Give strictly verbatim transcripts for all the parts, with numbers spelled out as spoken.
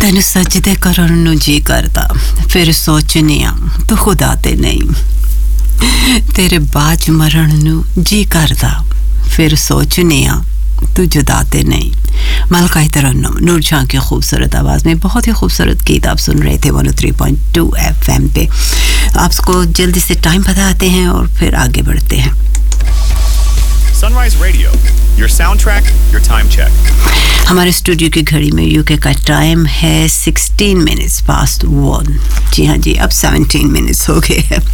ਤੈਨੂੰ ਸਜਦੇ ਕਰਨ ਨੂੰ ਜੀ ਕਰਦਾ ਫਿਰ ਸੋਚਨੀਆਂ ਤੂੰ ਖੁਦਾ ਤੇ ਨਹੀਂ ਤੇਰੇ ਬਾਝ ਮਰਨ ਨੂੰ ਜੀ ਕਰਦਾ ਫਿਰ ਸੋਚਨੀਆਂ तू जुदा ते नहीं मलकाई तरन्नुम नूरजहां की खूबसूरत आवाज़ में बहुत ही खूबसूरत गीत आप सुन रहे थे one O three point two F M पे आपको जल्दी से टाइम बताते हैं और फिर आगे बढ़ते हैं Sunrise Radio, your soundtrack, your time check. हमारे स्टूडियो की घड़ी में यूके का टाइम है सिक्सटीन मिनट्स पास्ट वन जी हाँ जी अब सेवनटीन मिनट्स हो गए हैं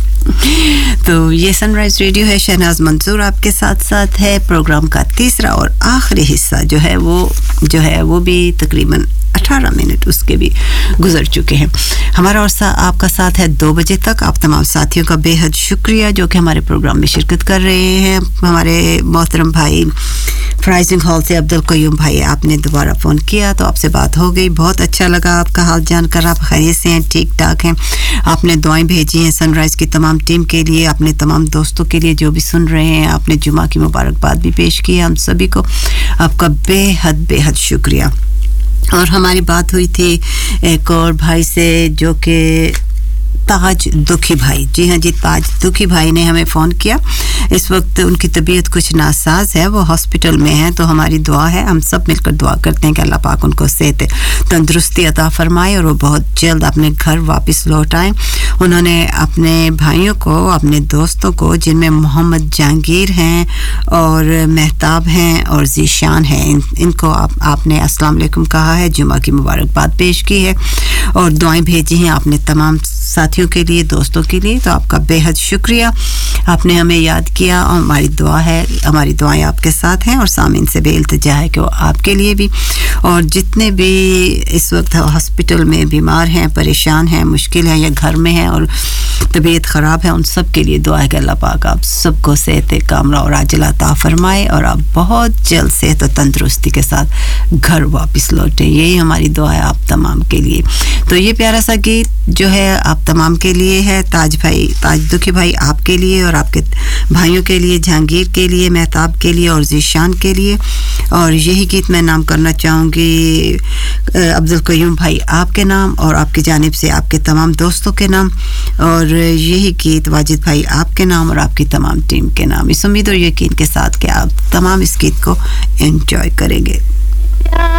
तो ये सनराइज रेडियो है शहनाज मंसूर आपके साथ साथ है प्रोग्राम का तीसरा और आखिरी हिस्सा जो है वो जो है वो भी तकरीबन अठारह मिनट उसके भी गुजर चुके हैं हमारा और सा, आपका साथ है दो बजे तक आप तमाम साथियों का बेहद शुक्रिया जो कि हमारे प्रोग्राम में शिरकत कर रहे हैं हमारे मोहतरम भाई फ्राइजिंग हॉल से अब्दुल कयूम भाई आपने दोबारा फ़ोन किया तो आपसे बात हो गई बहुत अच्छा लगा आपका हाल जानकर आप खैरियत से हैं ठीक ठाक हैं आपने दुआएं भेजी हैं सनराइज़ की तमाम टीम के लिए अपने तमाम दोस्तों के लिए जो भी सुन रहे हैं आपने जुमा की मुबारकबाद भी पेश की हम सभी को आपका बेहद बेहद शुक्रिया और हमारी बात हुई थी एक और भाई से जो कि ताज दुखी भाई जी हाँ जी ताज दुखी भाई ने हमें फ़ोन किया इस वक्त उनकी तबीयत कुछ नासाज है वो हॉस्पिटल में है तो हमारी दुआ है हम सब मिलकर दुआ करते हैं कि अल्लाह पाक उनको सेहत तंदुरुस्ती अता फरमाए और वो बहुत जल्द अपने घर वापस लौट आएँ उन्होंने अपने भाइयों को अपने दोस्तों को जिनमें मोहम्मद जहांगीर हैं और महताब हैं और ज़ीशान हैं इन, इनको आप, आपने अस्सलाम वालेकुम कहा है जुमा की मुबारकबाद पेश की है और दुआएं भेजी हैं आपने तमाम साथियों के लिए दोस्तों के लिए तो आपका बेहद शुक्रिया आपने हमें याद किया और हमारी दुआ है हमारी दुआएं आपके साथ हैं और सामीन से भी इल्तिजा है कि वो आपके लिए भी और जितने भी इस वक्त हॉस्पिटल में बीमार हैं परेशान हैं मुश्किल है या घर में हैं और तबीयत ख़राब है उन सब के लिए दुआ है कि अल्लाह पाक आप सबको सेहत कामला और आजिला अता फरमाए और आप बहुत जल्द सेहत और तंदुरुस्ती के साथ घर वापस लौटें यही हमारी दुआ है आप तमाम के लिए तो ये प्यारा सा गीत जो है आप तमाम के लिए है ताज भाई ताज दुखी भाई आपके लिए और आपके भाइयों के लिए जहांगीर के लिए महताब के लिए और ज़ीशान के लिए और यही गीत मैं नाम करना चाहूँगी अब्दुल कयूम भाई आपके नाम और आपकी जानिब से आपके तमाम दोस्तों के नाम और यही गीत वाजिद भाई आपके नाम और आपकी तमाम टीम के नाम इस उम्मीद और यकीन के साथ कि आप तमाम इस गीत को एंजॉय करेंगे